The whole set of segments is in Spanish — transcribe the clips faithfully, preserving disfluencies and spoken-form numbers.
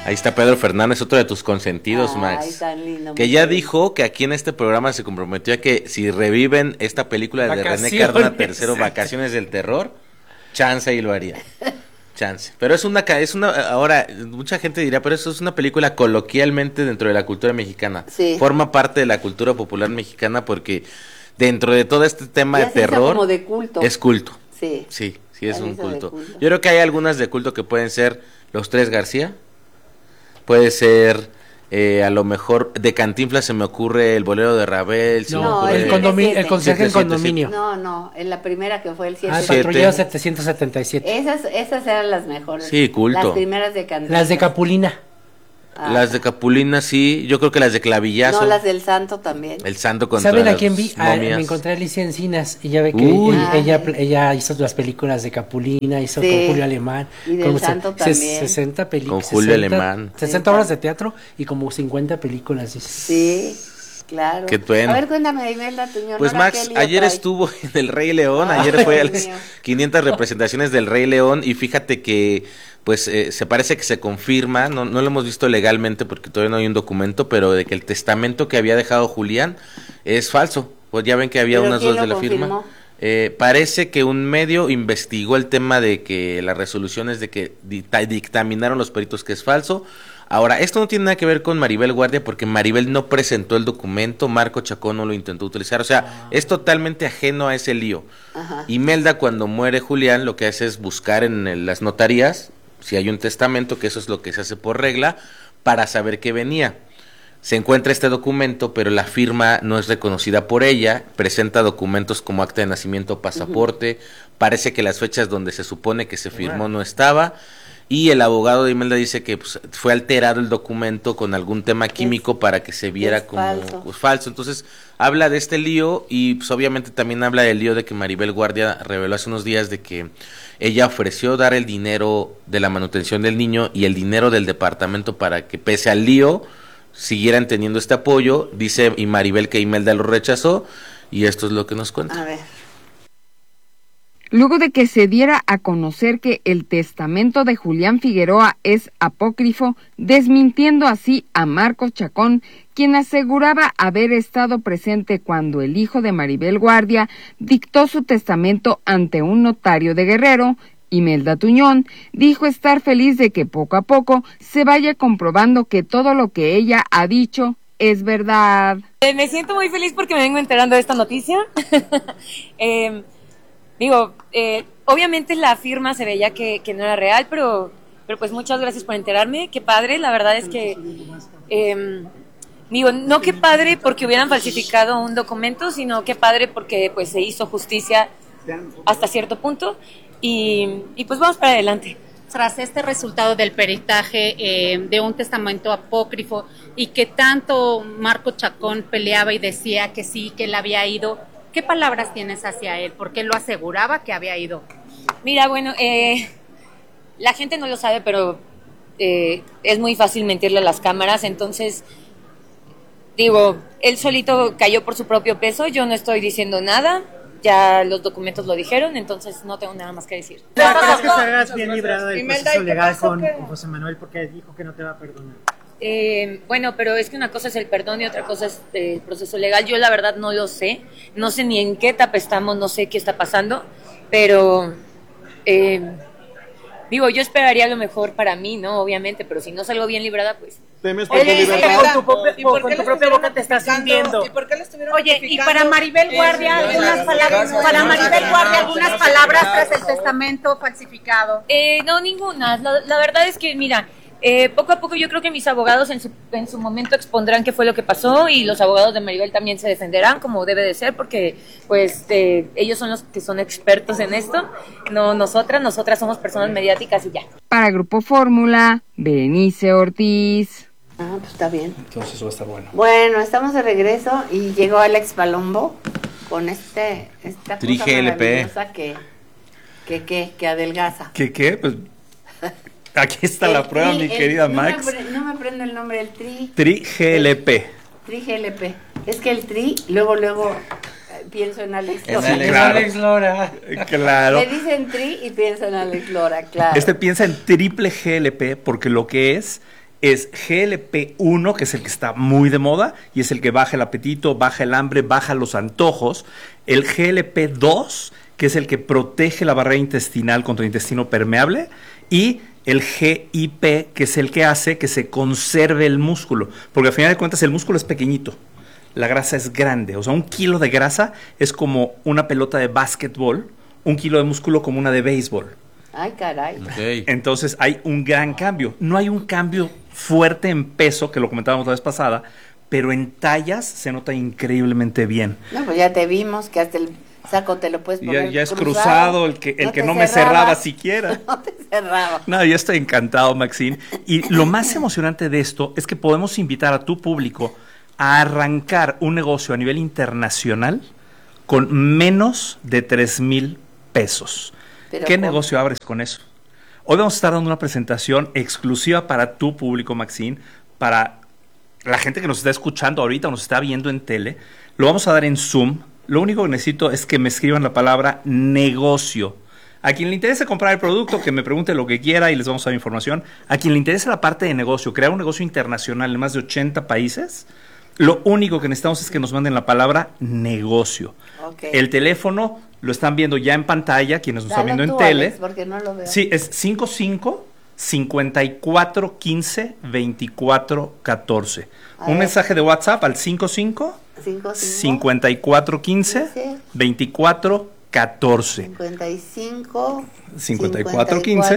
Ahí está Pedro Fernández, otro de tus consentidos, Ay, Max. tan lindo, Que ya mujer. dijo que aquí en este programa se comprometió a que si reviven esta película de Vacaciones. René Cardona tercero, Vacaciones del Terror, chance y lo haría. Chance. Pero es una, ca- es una, ahora, mucha gente dirá, pero eso es una película coloquialmente dentro de la cultura mexicana. Sí. Forma parte de la cultura popular mexicana porque dentro de todo este tema Ya de se hizo terror, como de culto. es culto. Sí. Sí, sí es Ya un hizo de culto. culto. Yo creo que hay algunas de culto que pueden ser Los Tres García, puede ser eh, a lo mejor de Cantinflas se me ocurre El Bolero de Ravel, se me No, ocurre el, condomi- siete, el conserje en siete, siete, condominio. No, no, en la primera que fue el siete. Ah, el Siete. patrullero setecientos setenta y siete. Esas, esas eran las mejores. Sí, culto. Las primeras de Cantinflas. Las de Capulina. Ah. las de Capulina, sí, yo creo que las de Clavillazo, No, las del Santo también. El Santo contra ¿Saben a las quién vi? Ah, momias. me encontré a Alicia Encinas y ya ve que Uy. ella, Ay. ella, ella hizo las películas de Capulina, hizo Sí. con Julio Alemán. Y del como se- Santo se- también. sesenta películas. Con Julio Alemán. sesenta obras de teatro y como cincuenta películas. dice. Sí, claro. Qué bueno. A ver, cuéntame, Imelda Tuñón. Pues ¿ahora Max, qué lío ayer traes? estuvo en El Rey León, Ay, ayer fue a Dios las mío. quinientas representaciones del Rey León y fíjate que pues eh, se parece que se confirma, no, no lo hemos visto legalmente porque todavía no hay un documento, pero de que el testamento que había dejado Julián es falso. Pues ya ven que había ¿Pero unas quién dudas de lo la firma. confirmó? Eh, parece que un medio investigó el tema de que las resoluciones de que dicta- dictaminaron los peritos que es falso. Ahora, esto no tiene nada que ver con Maribel Guardia porque Maribel no presentó el documento, Marco Chacón no lo intentó utilizar, o sea, es totalmente ajeno a ese lío. Ajá. Imelda, cuando muere Julián, lo que hace es buscar en el- las notarías si hay un testamento, que eso es lo que se hace por regla, para saber qué venía. Se encuentra este documento, pero la firma no es reconocida por ella, presenta documentos como acta de nacimiento, pasaporte, parece que las fechas donde se supone que se firmó no estaba, y el abogado de Imelda dice que pues, fue alterado el documento con algún tema químico para que se viera es como falso. pues, falso. Entonces habla de este lío y pues obviamente también habla del lío de que Maribel Guardia reveló hace unos días de que ella ofreció dar el dinero de la manutención del niño y el dinero del departamento para que pese al lío siguieran teniendo este apoyo. Dice y Maribel que Imelda lo rechazó y esto es lo que nos cuenta. A ver. Luego de que se diera a conocer que el testamento de Julián Figueroa es apócrifo, desmintiendo así a Marcos Chacón, quien aseguraba haber estado presente cuando el hijo de Maribel Guardia dictó su testamento ante un notario de Guerrero. Imelda Tuñón dijo estar feliz de que poco a poco se vaya comprobando que todo lo que ella ha dicho es verdad. Eh, me siento muy feliz porque me vengo enterando de esta noticia. eh, digo, eh, obviamente la firma se veía que, que no era real, pero, pero pues muchas gracias por enterarme. Qué padre, la verdad es que... Eh, digo, no qué padre porque hubieran falsificado un documento, sino qué padre porque pues se hizo justicia hasta cierto punto y, y pues vamos para adelante. Tras este resultado del peritaje eh, de un testamento apócrifo y que tanto Marco Chacón peleaba y decía que sí, que él había ido, ¿qué palabras tienes hacia él? Porque él lo aseguraba que había ido. Mira, bueno, eh, la gente no lo sabe, pero eh, es muy fácil mentirle a las cámaras, entonces, digo, él solito cayó por su propio peso, yo no estoy diciendo nada. Ya los documentos lo dijeron, entonces no tengo nada más que decir. ¿Crees que salgas bien librada del proceso legal con, con José Manuel porque dijo que no te va a perdonar? Eh, bueno, pero es que una cosa es el perdón y otra cosa es el proceso legal. Yo la verdad no lo sé, no sé ni en qué etapa estamos, no sé qué está pasando, pero eh, digo, yo esperaría lo mejor para mí, ¿no? Obviamente, pero si no salgo bien librada, pues... Temes por tu libertad. Con tu, propia- con tu propia boca te estás sintiendo. ¿Y por qué lo estuvieron Oye, y para Maribel Guardia, Eh, algunas sí, palabras, sí, sí, para sí, Maribel sí, Guardia, sí, algunas sí, palabras sí, tras sí, el sí. testamento falsificado. Eh, no, ninguna. La, la verdad es que, mira, eh, poco a poco yo creo que mis abogados en su, en su momento expondrán qué fue lo que pasó y los abogados de Maribel también se defenderán como debe de ser porque pues eh, ellos son los que son expertos en esto, no nosotras, nosotras somos personas mediáticas y ya. Para Grupo Fórmula, Berenice Ortiz. Ah, pues está bien. Entonces eso va a estar bueno. Bueno, estamos de regreso y llegó Alex Palombo con este esta Tri cosa G L P. maravillosa que que que que adelgaza. ¿Qué qué? Pues aquí está El la prueba, tri- mi el- querida no Max. Me, apre- no me aprendo el nombre del tri. Tri G L P. Tri G L P. Es que el tri, luego luego eh, pienso en Alex En Lora. Alex Claro. Alex Lora. Claro. Me dicen tri y pienso en Alex Lora, claro. Este piensa en triple G L P porque lo que es es G L P uno, que es el que está muy de moda y es el que baja el apetito, baja el hambre, baja los antojos. El G L P dos, que es el que protege la barrera intestinal contra el intestino permeable. Y el G I P, que es el que hace que se conserve el músculo. Porque al final de cuentas el músculo es pequeñito, la grasa es grande. O sea, un kilo de grasa es como una pelota de básquetbol, un kilo de músculo como una de béisbol. Ay, caray. Okay. Entonces hay un gran cambio. No hay un cambio fuerte en peso, que lo comentábamos la vez pasada, pero en tallas se nota increíblemente bien. No, pues ya te vimos que hasta el saco te lo puedes poner Ya, ya es cruzado, cruzado el que, el no que te no me cerraba. cerraba siquiera. No te cerraba. No, yo estoy encantado, Maxine. Y lo más emocionante de esto es que podemos invitar a tu público a arrancar un negocio a nivel internacional con menos de tres mil pesos. Pero ¿Qué ¿cómo? negocio abres con eso? Hoy vamos a estar dando una presentación exclusiva para tu público, Maxine, para la gente que nos está escuchando ahorita o nos está viendo en tele. Lo vamos a dar en Zoom. Lo único que necesito es que me escriban la palabra negocio. A quien le interese comprar el producto, que me pregunte lo que quiera y les vamos a dar información. A quien le interese la parte de negocio, crear un negocio internacional en más de ochenta países, lo único que necesitamos es que nos manden la palabra negocio. Okay. El teléfono lo están viendo ya en pantalla, quienes nos están Dalo viendo tú, en tele. Alex, porque no lo veo. Sí, es cinco cinco, cincuenta y cuatro, quince, veinticuatro, catorce. A Un ver. mensaje de WhatsApp al cinco cinco, cinco, cinco, cincuenta y cuatro, quince, veinticuatro, catorce. cincuenta y cinco, cincuenta y cuatro, quince,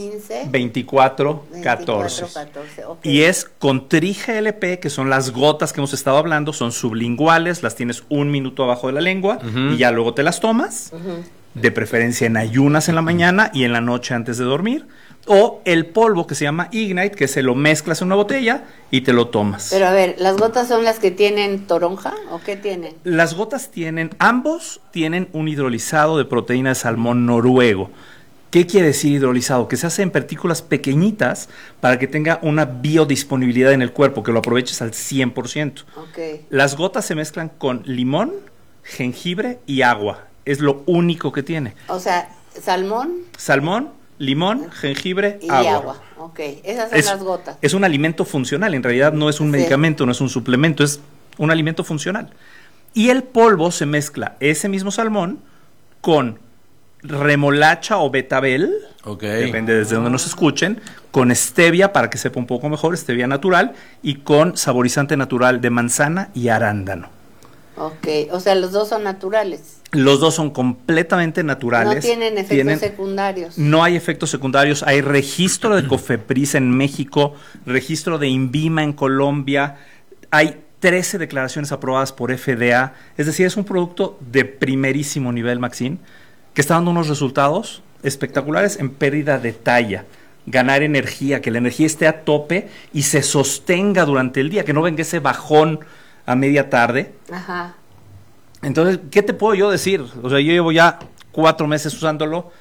veinticuatro, catorce. Okay. Y es con Tri G L P, que son las gotas que hemos estado hablando, son sublinguales, las tienes un minuto abajo de la lengua Ujú. y ya luego te las tomas, Ujú. de preferencia en ayunas en la mañana y en la noche antes de dormir. O el polvo que se llama Ignite, que se lo mezclas en una botella y te lo tomas. Pero a ver, ¿las gotas son las que tienen toronja o qué tienen? Las gotas tienen, ambos tienen un hidrolizado de proteína de salmón noruego. ¿Qué quiere decir hidrolizado? Que se hace en partículas pequeñitas para que tenga una biodisponibilidad en el cuerpo, que lo aproveches al cien por ciento. Okay. Las gotas se mezclan con limón, jengibre y agua. Es lo único que tiene. O sea, salmón Salmón, limón, jengibre, y agua. agua. Ok, esas son Es, las gotas. es un alimento funcional, en realidad no es un Sí. medicamento, no es un suplemento, es un alimento funcional. Y el polvo se mezcla ese mismo salmón con remolacha o betabel, Ok. depende desde donde nos escuchen, con stevia para que sepa un poco mejor, stevia natural, y con saborizante natural de manzana y arándano. Ok, o sea, los dos son naturales. Los dos son completamente naturales. No tienen efectos tienen- secundarios. No hay efectos secundarios. Hay registro de COFEPRIS en México, registro de INVIMA en Colombia. Hay trece declaraciones aprobadas por F D A. Es decir, es un producto de primerísimo nivel, Maxine, que está dando unos resultados espectaculares en pérdida de talla, ganar energía, que la energía esté a tope y se sostenga durante el día, que no venga ese bajón a media tarde. Ajá. Entonces, ¿qué te puedo yo decir? O sea, yo llevo ya cuatro meses usándolo.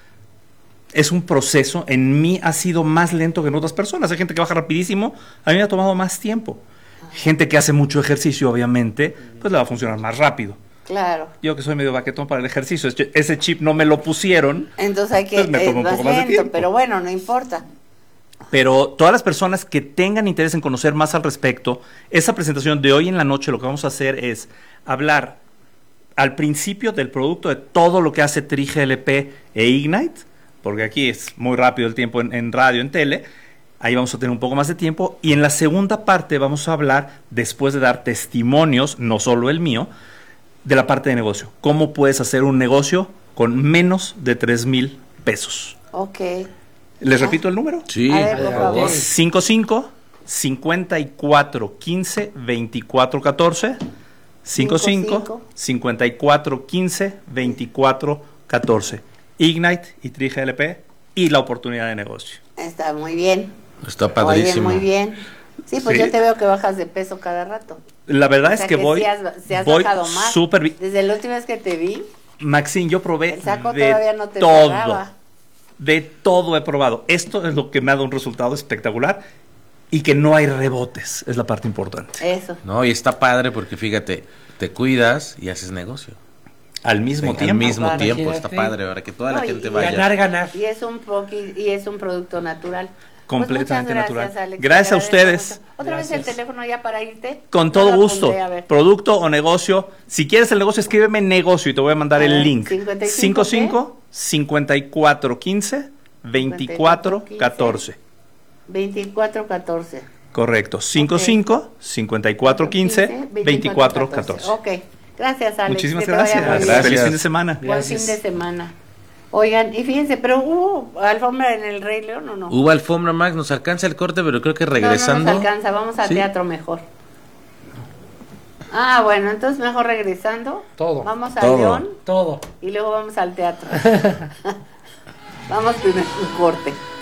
Es un proceso. En mí ha sido más lento que en otras personas. Hay gente que baja rapidísimo. A mí me ha tomado más tiempo. Gente que hace mucho ejercicio, obviamente, pues le va a funcionar más rápido. Claro. Yo que soy medio baquetón para el ejercicio, ese- ese chip no me lo pusieron. Entonces hay que Pues me es toma un más poco más de lento, tiempo. pero bueno, no importa. Pero todas las personas que tengan interés en conocer más al respecto, esa presentación de hoy en la noche lo que vamos a hacer es hablar al principio del producto, de todo lo que hace Tri G L P e Ignite, porque aquí es muy rápido el tiempo en, en radio, en tele, ahí vamos a tener un poco más de tiempo, y en la segunda parte vamos a hablar, después de dar testimonios, no solo el mío, de la parte de negocio. ¿Cómo puedes hacer un negocio con menos de tres mil pesos? Ok. ¿Les repito el número? Sí, A ver, por por favor. favor. cinco cinco, cincuenta y cuatro, quince, veinticuatro, catorce. cinco cinco, cincuenta y cuatro, quince, veinticuatro, catorce. Ignite y Tri G L P y la oportunidad de negocio. Está muy bien. Está padrísimo. Oye, muy bien. Sí, pues Sí. yo te veo que bajas de peso cada rato. La verdad O es sea que, voy, sí has, sí has voy bajado más. súper bien. Desde la última vez que te vi, Maxine, yo probé el saco de todavía no te todo. cerraba. De todo he probado. Esto es lo que me ha dado un resultado espectacular y que no hay rebotes. Es la parte importante. Eso. No, y está padre porque fíjate, te cuidas y haces negocio. Al mismo Al tiempo. mismo Claro, tiempo, imagínate. está padre, para que toda la No, y- gente y vaya. Ganar, ganar. Y es un poqui- y es un producto natural. completamente pues muchas natural. gracias, Alex, Gracias te a agradezco ustedes. mucho. Otra Gracias. vez el teléfono ya para irte. Con No todo lo gusto. apunté, a ver. Producto o negocio. Si quieres el negocio, escríbeme negocio y te voy a mandar A el ver, link. cincuenta y cinco, cincuenta y cinco, cincuenta y cuatro, quince, veinticuatro, catorce. veinticuatro catorce. Correcto. cincuenta y cinco, cincuenta y cuatro, quince, veinticuatro, catorce. Ok. Gracias, Alex. Muchísimas que te vaya gracias. muy bien. Gracias. Feliz fin de semana. Buen Gracias. fin de semana. Oigan, y fíjense, pero hubo alfombra en el Rey León o no? Hubo alfombra, Max, nos alcanza el corte, pero creo que No, regresando. no nos alcanza, vamos al ¿Sí? teatro mejor. Ah, bueno, entonces mejor regresando. Todo. Vamos al Todo. León Todo. y luego vamos al teatro. Vamos primero un corte.